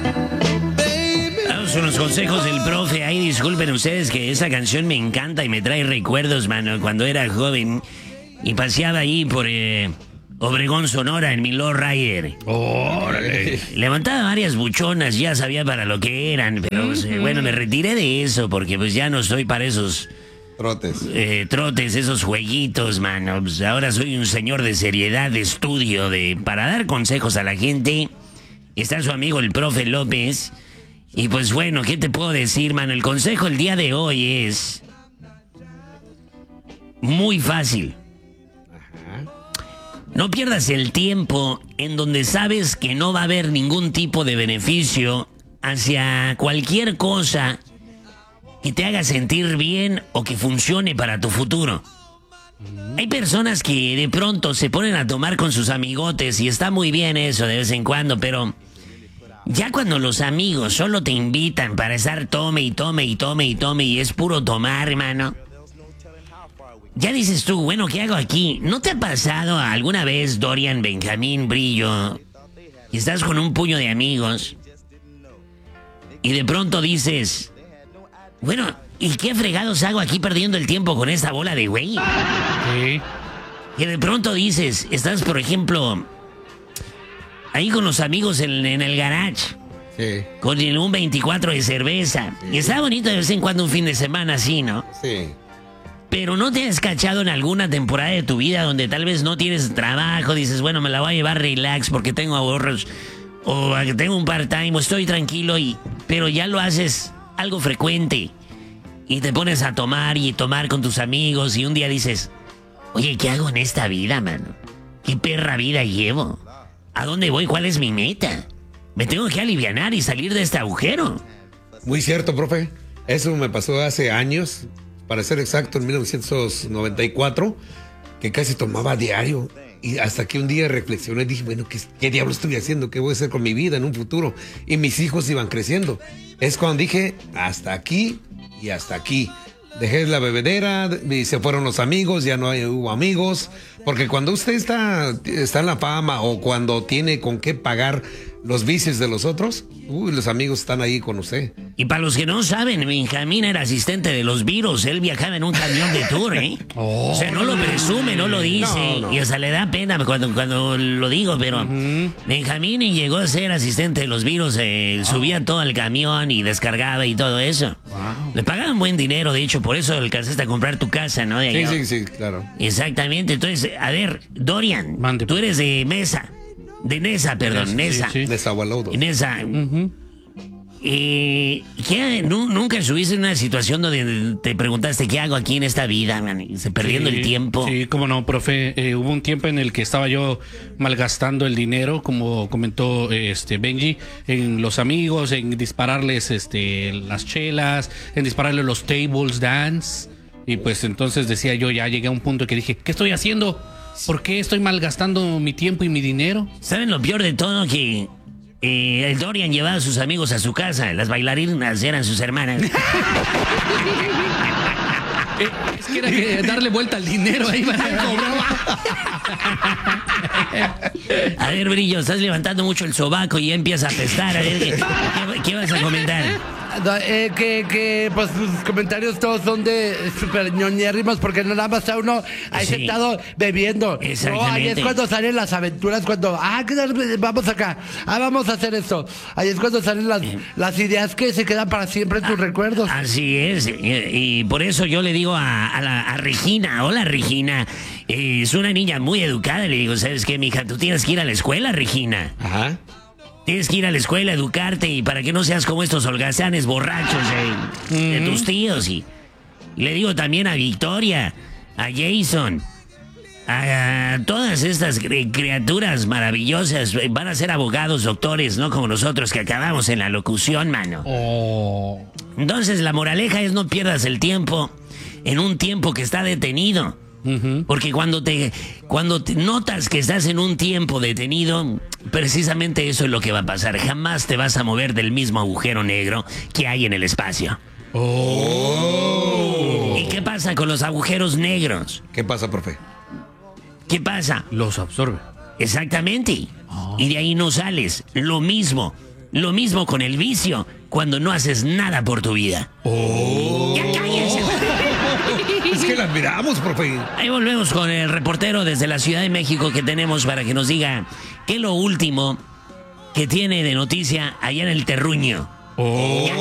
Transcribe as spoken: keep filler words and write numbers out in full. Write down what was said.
Vamos con los consejos del profe. Ay, disculpen ustedes que esa canción me encanta y me trae recuerdos, mano, cuando era joven y paseaba ahí por eh, Obregón, Sonora, en mi lowrider. ¡Órale! Levantaba varias buchonas, ya sabía para lo que eran, pero pues, eh, bueno, me retiré de eso porque pues ya no estoy para esos... Trotes. Eh, trotes, esos jueguitos, mano. Pues ahora soy un señor de seriedad, de estudio, de para dar consejos a la gente. Está su amigo el profe López. Y pues bueno, ¿qué te puedo decir, mano? El consejo el día de hoy es muy fácil. No pierdas el tiempo en donde sabes que no va a haber ningún tipo de beneficio hacia cualquier cosa que te haga sentir bien o que funcione para tu futuro. Hay personas que de pronto se ponen a tomar con sus amigotes y está muy bien eso de vez en cuando, pero ya cuando los amigos solo te invitan para estar tome y tome y tome y tome y es puro tomar, hermano, ya dices tú, bueno, ¿qué hago aquí? ¿No te ha pasado alguna vez, Dorian, Benjamín, Brillo, y estás con un puño de amigos y de pronto dices... Bueno, ¿y qué fregados hago aquí perdiendo el tiempo con esta bola de güey? Sí. Y de pronto dices, estás, por ejemplo, ahí con los amigos en, en el garage. Sí. Con el un veinticuatro de cerveza. Sí. Y está bonito de vez en cuando un fin de semana así, ¿no? Sí. Pero ¿no te has cachado en alguna temporada de tu vida donde tal vez no tienes trabajo? Dices, bueno, me la voy a llevar relax porque tengo ahorros. O tengo un part-time o estoy tranquilo y... Pero ya lo haces... algo frecuente y te pones a tomar y tomar con tus amigos y un día dices, oye, ¿qué hago en esta vida, mano? ¿Qué perra vida llevo? ¿A dónde voy? ¿Cuál es mi meta? Me tengo que alivianar y salir de este agujero. Muy cierto, profe. Eso me pasó hace años, para ser exacto, en mil novecientos noventa y cuatro, que casi tomaba a diario. Y hasta que un día reflexioné y dije, bueno, ¿qué, ¿qué diablo estoy haciendo? ¿Qué voy a hacer con mi vida en un futuro? Y mis hijos iban creciendo. Es cuando dije, hasta aquí y hasta aquí. Dejé la bebedera y se fueron los amigos, ya no hay, hubo amigos. Porque cuando usted está, está en la fama o cuando tiene con qué pagar los vicios de los otros, uy, los amigos están ahí con usted. Y para los que no saben, Benjamín era asistente de los virus. Él viajaba en un camión de tour, ¿eh? Oh, o sea, no lo presume, no lo dice. No, no. Y hasta le da pena cuando, cuando lo digo, pero uh-huh. Benjamín llegó a ser asistente de los virus. Eh, wow. Subía todo el camión y descargaba y todo eso. Wow. Le pagaban buen dinero, de hecho, por eso alcanzaste a comprar tu casa, ¿no? Sí, sí, sí, claro. Exactamente. Entonces, a ver, Dorian, Mande. Tú eres de Mesa. De Nesa, perdón, sí, Nesa. Sí, sí. Nezahualóyotl. Nesa. Uh-huh. Eh, ¿qué, ¿Nunca estuviste en una situación donde te preguntaste qué hago aquí en esta vida, man? Perdiendo sí, el tiempo. Sí, cómo no, profe. Eh, hubo un tiempo en el que estaba yo malgastando el dinero, como comentó este Benji, en los amigos, en dispararles este las chelas, en dispararles los tables dance. Y pues entonces decía yo, ya llegué a un punto que dije, ¿qué estoy haciendo? ¿Por qué estoy malgastando mi tiempo y mi dinero? ¿Saben lo peor de todo? Que eh, el Dorian llevaba a sus amigos a su casa. Las bailarinas eran sus hermanas. eh, es que era que darle vuelta al dinero ahí. A ver, Brillo, estás levantando mucho el sobaco y ya empiezas a apestar. A ver, ¿qué, qué, qué vas a comentar? Eh, que, que pues sus comentarios todos son de súper ñoñérrimos porque nada más está uno ahí sí. sentado bebiendo. No, ahí es cuando salen las aventuras, cuando, ah, vamos acá, ah, vamos a hacer esto. Ahí es cuando salen las, eh. las ideas que se quedan para siempre en tus ah, recuerdos. Así es, y, y por eso yo le digo a, a, la, a Regina, hola Regina, eh, es una niña muy educada, le digo, ¿sabes qué, mija? Tú tienes que ir a la escuela, Regina. Ajá. Tienes que ir a la escuela, educarte y para que no seas como estos holgazanes borrachos de, mm-hmm. de tus tíos. Y, y le digo también a Victoria, a Jason, a, a todas estas cre- criaturas maravillosas. Van a ser abogados, doctores, no como nosotros que acabamos en la locución, mano. Oh. Entonces la moraleja es no pierdas el tiempo en un tiempo que está detenido. Uh-huh. Porque cuando te cuando te notas que estás en un tiempo detenido, precisamente eso es lo que va a pasar. Jamás te vas a mover del mismo agujero negro que hay en el espacio. Oh. ¿Y qué pasa con los agujeros negros? ¿Qué pasa, profe? ¿Qué pasa? Los absorbe. Exactamente. Oh. Y de ahí no sales. Lo mismo. Lo mismo con el vicio, cuando no haces nada por tu vida. Oh. ¡Ya cállense! Es que la admiramos, profe. Ahí volvemos con el reportero desde la Ciudad de México que tenemos para que nos diga qué es lo último que tiene de noticia allá en el terruño. Oh.